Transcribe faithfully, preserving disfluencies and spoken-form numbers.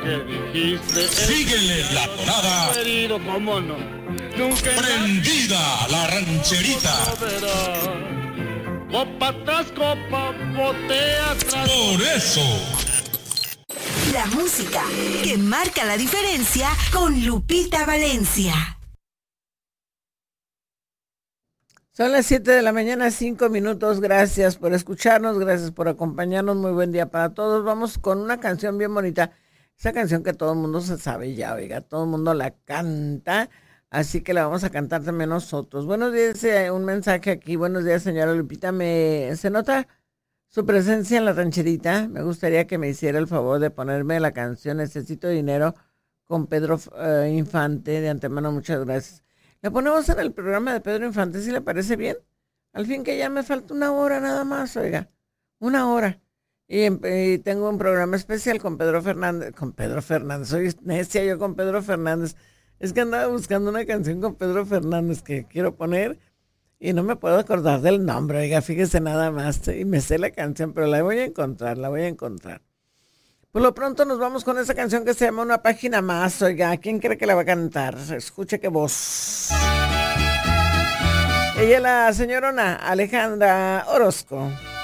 que dijiste. Síguele la tonada. Querido, cómo no. Nunca Prendida la rancherita. Copa tras copa, botea tras. Por eso. La música que marca la diferencia con Lupita Valencia. Son las siete de la mañana, cinco minutos. Gracias por escucharnos, gracias por acompañarnos. Muy buen día para todos. Vamos con una canción bien bonita. Esa canción que todo el mundo se sabe ya, oiga, todo el mundo la canta. Así que la vamos a cantar también nosotros. Buenos días, eh, un mensaje aquí. Buenos días, señora Lupita. ¿Me, ¿Se nota su presencia en la rancherita? Me gustaría que me hiciera el favor de ponerme la canción Necesito Dinero con Pedro eh, Infante. De antemano, muchas gracias. La ponemos en el programa de Pedro Infante, si le parece bien. Al fin que ya me falta una hora nada más, oiga. Una hora. Y, y tengo un programa especial con Pedro Fernández. Con Pedro Fernández. Soy necia yo con Pedro Fernández. Es que andaba buscando una canción con Pedro Fernández que quiero poner y no me puedo acordar del nombre, oiga, fíjese nada más. Y me sé la canción, pero la voy a encontrar, la voy a encontrar. Por lo pronto nos vamos con esa canción que se llama Una Página Más, oiga. ¿Quién cree que la va a cantar? Escuche qué voz. Ella es la señorona Alejandra Orozco.